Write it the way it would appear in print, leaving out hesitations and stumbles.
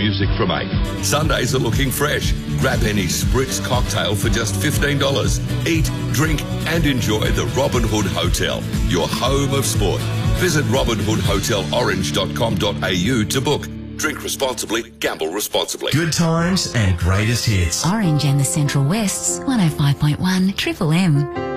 music from 8. Sundays are looking fresh. Grab any Spritz cocktail for just $15. Eat, drink and enjoy the Robin Hood Hotel, your home of sport. Visit robinhoodhotelorange.com.au to book. Drink responsibly, gamble responsibly. Good times and greatest hits. Orange and the Central West's 105.1 Triple M.